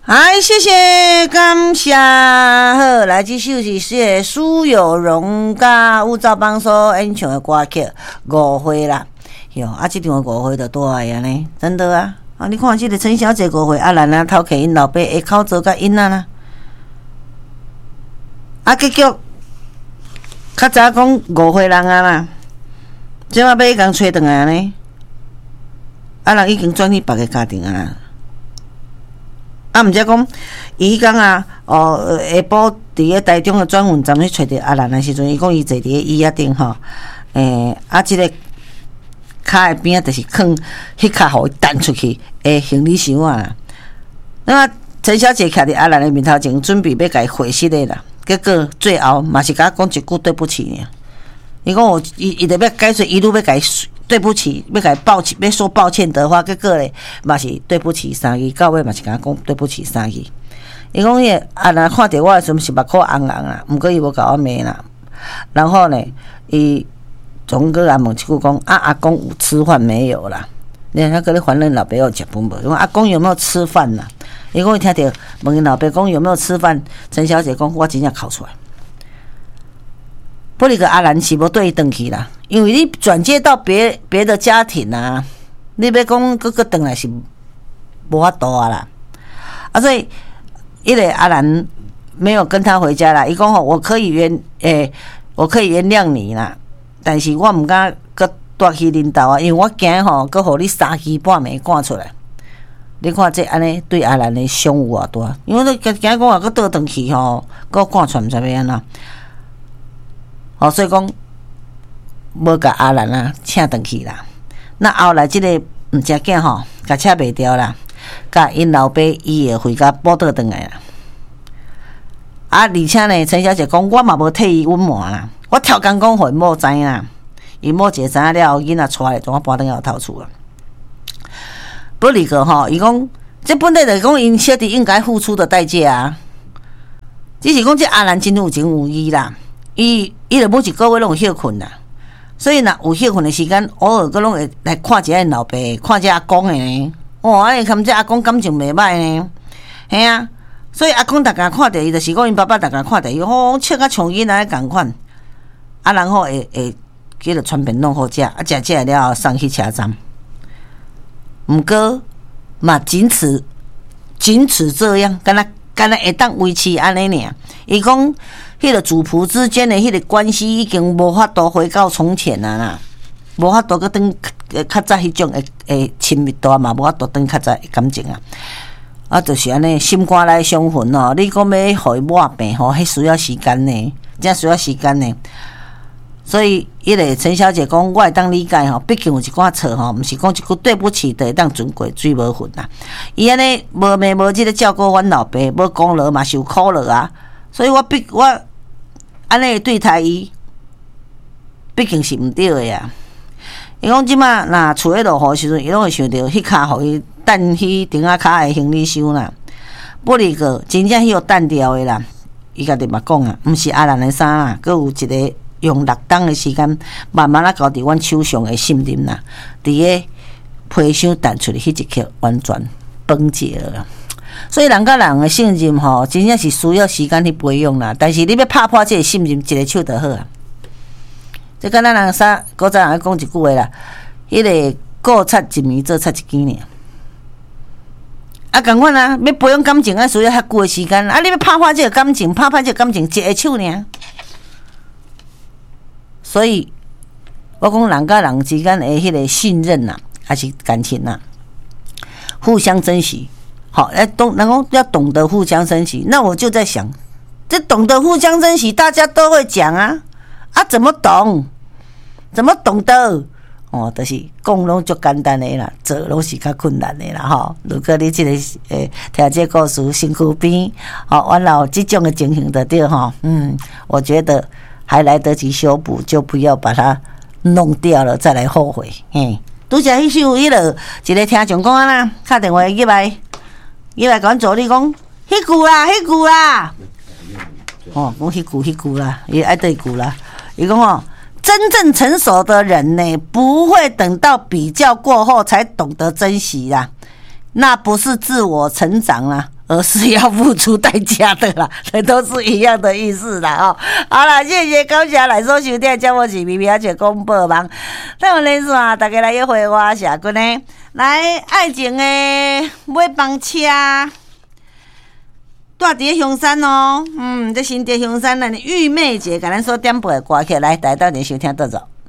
谢谢感谢。好，来这首是苏有容甲吴兆邦所演唱的歌曲《误会》啦。哟，这场误会就大个安尼，真的啊！你看这个陈小姐误会阿兰啊，偷摕因老爸下口做甲因啊啦。结局较早讲误会人啊啦，即马要共找转来安尼，人已经转去别个家庭啊。毋则讲，伊讲啊，下晡伫个台中的转运站去找着阿兰的时阵，伊讲伊坐伫个椅仔顶吼，即个骹的边就是放迄骹，互伊弹出去行李箱啊啦。那么陈小姐徛伫阿兰的面头前，准备要甲伊回息的啦。结果最后嘛是甲我讲一句对不起尔。伊讲伊就要解释，一路要甲伊对不起，要甲伊抱歉，要说抱歉的话，结果咧嘛是对不起三字，到尾嘛是甲我讲对不起三字。伊讲伊阿兰看到我的时阵是目眶红红啦，毋过伊无甲我骂啦。然后呢，伊总个问一句讲阿公有吃饭没有啦？你看个咧烦恁老爸有食饭无？讲阿公有没有吃饭啦？伊讲伊听到问因老爸讲有没有吃饭，陈小姐讲我真正哭出来。不哩个阿兰是无对伊转去啦，因为你转接到别的家庭啊，你要讲个转来是无法度啊啦。所以一个阿兰没有跟他回家啦。伊讲吼，我可以原谅你啦，但是我唔敢搁带去恁兜啊，因为我惊吼搁互你3更半暝赶出来。你看这安尼对阿兰的伤有偌大，因为你惊讲话搁倒转去吼，搁赶出来毋知要安怎。所以讲无甲阿兰啊请转去啦。那后来这个毋只囝吼，甲车卖掉啦，甲因老爸伊会回家报倒转来啦。而且呢，陈小姐讲我嘛无替伊隐瞒啦，我超工讲互因某知啦，伊某一个知影了后，囡仔带来，我搬转来透厝啦。不哩个吼，伊讲这本来就是讲因小弟应该付出的代价啊。只是讲这阿兰真有情有义啦。伊就每一个月拢有休困啦，所以若有休困的时间，偶尔佫拢会来看一下因老爸，看一下阿公的呢。安尼看这阿公感情袂歹呢，嘿啊。所以阿公逐家看到伊，就是讲因爸爸逐家看到伊，笑甲像囡仔共款。然后会叫着传便当好食，食了后送去车站。毋过嘛，仅此这样，敢若会当维持安尼尔。伊讲。迄个主仆之间的迄个关系已经无法度回到从前啊啦，无法度个当较早迄种的亲密度嘛，无法度当较早的感情啊。就是安尼，心肝来相分哦。你讲要互伊抹平吼，迄需要时间呢，真需要时间呢。所以，迄个陈小姐讲，我会当理解吼，毕竟有一寡错吼，毋是讲一句对不起就会当存过水无份啦。伊安尼无骂无即个照顾阮老爸，无功劳嘛受苦了啊。所以我安尼对待伊，毕竟是毋对的呀。伊讲即马若厝咧落雨时阵，伊拢会想到迄骹互伊弹迄顶仔骹的行李箱啦。不哩个真正迄个弹掉的啦，伊家己嘛讲啊，毋是阿兰的衫啦，佮有一个用6档的时间，慢慢交伫阮手上的信任啦，伫个皮箱弹出去迄一刻，完全崩解了。所以人甲人的信任吼，真正是需要时间去培养啦。但是你要拍破这个信任，一个手就好啊。这敢咱人古早人讲一句话啦，迄个顾擦一面，做擦一件尔。共款啊，要培养感情啊，需要较久的时间。你要拍破这个感情，拍破这个感情，一个手尔。所以，我讲人甲人之间的迄个信任呐，还是感情呐，互相珍惜。好，然后要懂得互相珍惜。那我就在想，这懂得互相珍惜，大家都会讲啊，怎么懂？怎么懂得？就是讲拢足简单的啦，做拢是较困难的啦吼。如果你这个听这故事身躯边，原来有这种的情形的对吼，我觉得还来得及修补，就不要把它弄掉了再来后悔。拄则迄首一个听众讲啦，打电话入来。伊来甲阮助理讲，迄句啦，讲迄句啦，伊爱对句啦。伊讲真正成熟的人呢，不会等到比较过后才懂得珍惜啦，那不是自我成长啦， 而是要付出代价的啦，都是一样的意思啦哦。好啦，谢谢感谢来收收听，叫我是咪咪阿姐公播网。咱有连线，大家来约会我社群呢。来，爱情的买房车，住伫香山哦。这新店香山咱的玉妹姐，甲咱所点播的歌曲，来带到你收听倒走。